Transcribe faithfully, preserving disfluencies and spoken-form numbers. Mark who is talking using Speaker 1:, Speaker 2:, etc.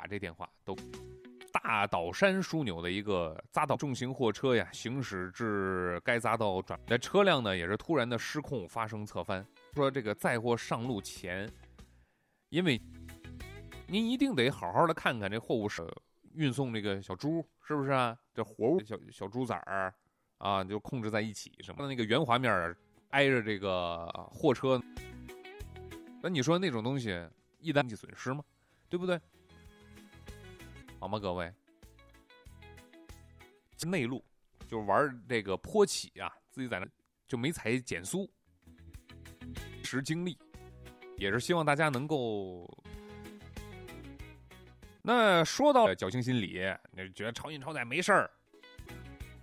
Speaker 1: 打这电话都。大倒山枢纽的一个匝道，重型货车呀行驶至该匝道转，那车辆呢也是突然的失控发生侧翻。说这个载货上路前，因为您一定得好好的看看这货物是运送这个小猪是不是啊？这活物小小猪崽儿啊，就控制在一起什么的那个圆滑面挨着这个货车，那你说那种东西一旦经济损失吗？对不对？好吗，各位？内陆就是玩这个坡起啊，自己在那就没踩减速，时经历，也是希望大家能够。那说到侥幸心理，你觉得超运超载没事儿